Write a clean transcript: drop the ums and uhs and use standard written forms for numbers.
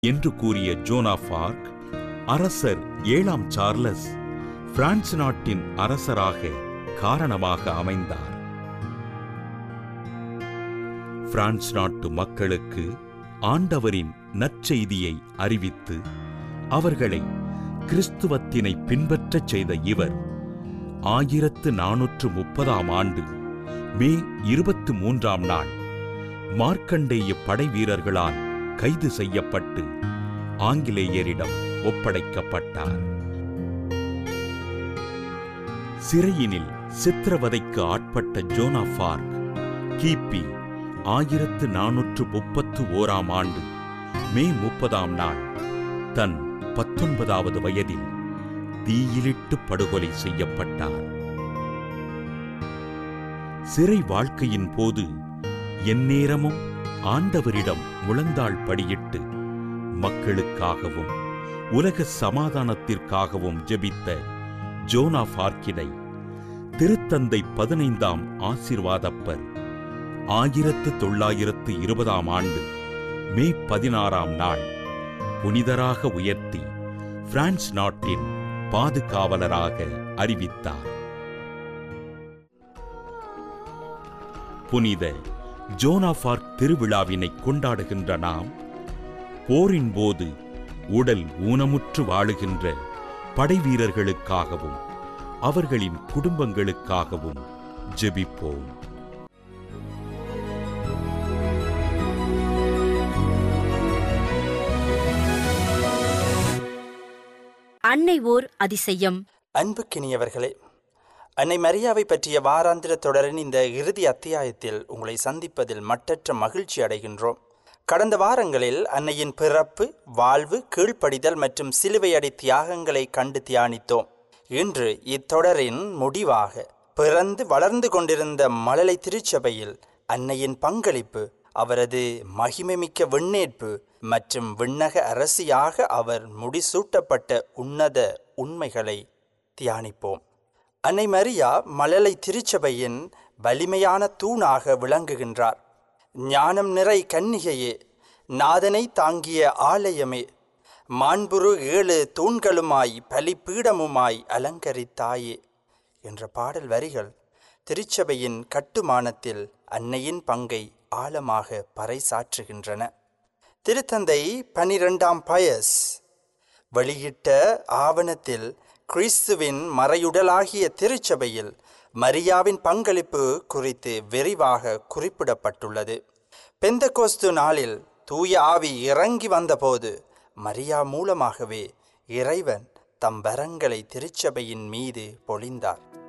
என்று கூறிய zone of arc, அரசர் 7ஆம் சார்லஸ் பிரான்ஸ் நாட்டின் அரசராக காரணமாக அமைந்தார். பிரான்ஸ் நாட்டு மக்களுக்கு ஆண்டவரின் நற்செய்தியை அறிவித்து அவர்களை கிறிஸ்துவத்தினை பின்பற்றச் செய்த இவர் 1430ஆம் ஆண்டு மே 23ஆம் நாள் மார்க்கண்டேய படை வீரர்களால் கைது செய்யப்பட்டு ஆங்கிலேயரிடம் ஒப்படைக்கப்பட்டார். சிறையினில் சித்திரவதைக்கு ஆட்பட்ட ஜோன் ஆஃப் ஆர்க் கிபி 1431ஆம் ஆண்டு மே 30ஆம் நாள் தன் 19வது வயதில் தீயிலிட்டு படுகொலை செய்யப்பட்டார். சிறை வாழ்க்கையின் போது எந்நேரமும் ஆண்டவரிடம் முழந்தாள் படியிட்டு மக்களுக்காகவும் உலக சமாதானத்திற்காகவும் ஜெபித்த ஜோன் ஆஃப் ஆர்க்கினை திருத்தந்தை 15ஆம் ஆசீர்வாதப்பர் 1920ஆம் ஆண்டு மே 16ஆம் நாள் புனிதராக உயர்த்தி பிரான்ஸ் நாட்டின் பாதுகாவலராக அறிவித்தார். புனித ஜோன் ஆஃப் ஆர்க் திருவிழாவினை கொண்டாடுகின்ற நாம் போரின் போது உடல் ஊனமுற்று வாழுகின்ற படைவீரர்களுக்காகவும் அவர்களின் குடும்பங்களுக்காகவும் ஜெபிப்போம். அன்னை ஓர் அதிசயம். அன்புக்கினியவர்களே, அன்னை மரியாவை பற்றிய வாராந்திர தொடரின் இந்த இறுதி அத்தியாயத்தில் உங்களை சந்திப்பதில் மட்டற்ற மகிழ்ச்சி அடைகின்றோம். கடந்த வாரங்களில் அன்னையின் பிறப்பு, வாழ்வு, கீழ்ப்படிதல் மற்றும் சிலுவையடி தியாகங்களை கண்டு தியானித்தோம். இன்று இத்தொடரின் முடிவாக பிறந்து வளர்ந்து கொண்டிருந்த மழலை திருச்சபையில் அன்னையின் பங்களிப்பு, அவரது மகிமைமிக்க விண்ணேற்பு மற்றும் விண்ணக அரசியாக அவர் முடிசூட்டப்பட்ட உன்னத உண்மைகளை தியானிப்போம். அன்னை மரியா மழலை திருச்சபையின் வலிமையான தூணாக விளங்குகின்றார். ஞானம் நிறை கன்னிகையே, நாதனை தாங்கிய ஆலயமே, மாண்புரு 7 தூண்களுமாய் பலிபீடமுமாய் அலங்கரித்தாயே என்ற பாடல் வரிகள் திருச்சபையின் கட்டுமானத்தில் அன்னையின் பங்கை ஆழமாக பறைசாற்றுகின்றன. திருத்தந்தை 12ஆம் பயஸ் வெளியிட்ட ஆவணத்தில் கிறிஸ்துவின் மறையுடலாகிய திருச்சபையில் மரியாவின் பங்களிப்பு குறித்து விரிவாக குறிப்பிடப்பட்டுள்ளது. பெந்தகோஸ்து நாளில் தூய ஆவி இறங்கி வந்தபோது மரியா மூலமாகவே இறைவன் தம் வரங்களை திருச்சபையின் மீது பொழிந்தார்.